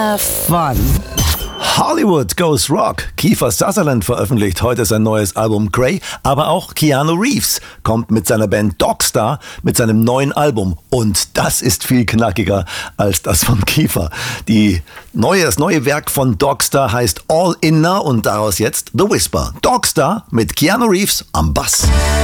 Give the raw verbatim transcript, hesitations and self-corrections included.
Fun. Hollywood Goes Rock. Kiefer Sutherland veröffentlicht heute sein neues Album Grey, aber auch Keanu Reeves kommt mit seiner Band Dogstar mit seinem neuen Album. Und das ist viel knackiger als das von Kiefer. Die neue, das neue Werk von Dogstar heißt All Inner und daraus jetzt The Whisper. Dogstar mit Keanu Reeves am Bass.